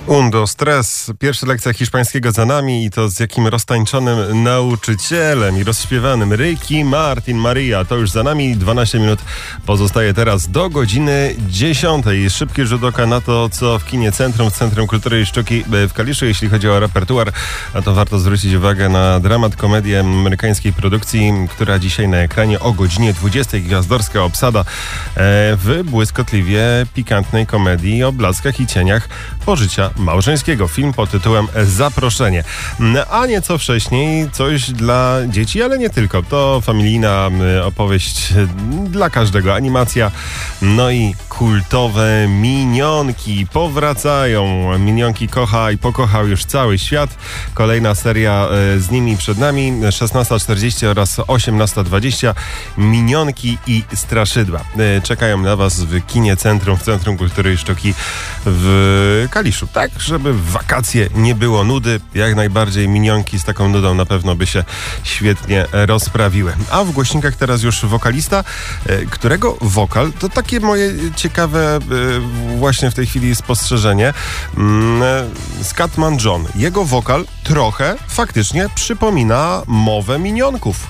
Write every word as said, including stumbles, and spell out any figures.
Undo, stres. Pierwsza lekcja hiszpańskiego za nami i to z jakim roztańczonym nauczycielem i rozśpiewanym. Ricky Martin Maria. To już za nami. dwanaście minut pozostaje teraz do godziny dziesiątej. Szybki rzut oka na to, co w kinie Centrum, w Centrum Kultury i Sztuki w Kaliszu. Jeśli chodzi o repertuar, a to warto zwrócić uwagę na dramat, komedię amerykańskiej produkcji, która dzisiaj na ekranie o godzinie dwudziestej. Gwiazdorska obsada w błyskotliwie pikantnej komedii o blaskach i cieniach pożycia małżeńskiego. Film pod tytułem Zaproszenie. A nieco wcześniej coś dla dzieci, ale nie tylko. To familijna opowieść dla każdego. Animacja, no i kultowe Minionki powracają. Minionki kocha i pokochał już cały świat. Kolejna seria z nimi przed nami. szesnasta czterdzieści oraz osiemnasta dwadzieścia. Minionki i straszydła. Czekają na Was w kinie Centrum, w Centrum Kultury i Sztuki w Kaliszu. Tak, żeby w wakacje nie było nudy. Jak najbardziej Minionki z taką nudą na pewno by się świetnie rozprawiły. A w głośnikach teraz już wokalista, którego wokal, to takie moje ciekawe właśnie w tej chwili spostrzeżenie. Scatman John. Jego wokal trochę faktycznie przypomina mowę Minionków.